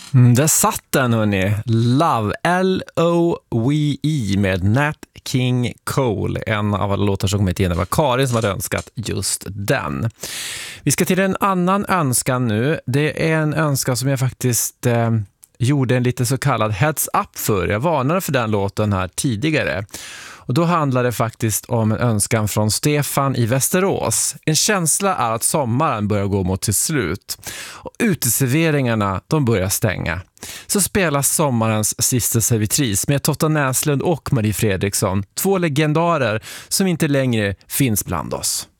Där satt den, hörni. Love, L-O-V-E med Nat King Cole. En av alla låtar som kommit in. Det var Karin som hade önskat just den. Vi ska till en annan önskan nu. Det är en önskan som jag faktiskt gjorde en lite så kallad heads up för. Jag varnade för den låten här tidigare. Och då handlar det faktiskt om en önskan från Stefan i Västerås. En känsla är att sommaren börjar gå mot till slut. Och uteserveringarna, de börjar stänga. Så spelas sommarens sista servitris med Totta Näslund och Marie Fredriksson. Två legendarer som inte längre finns bland oss.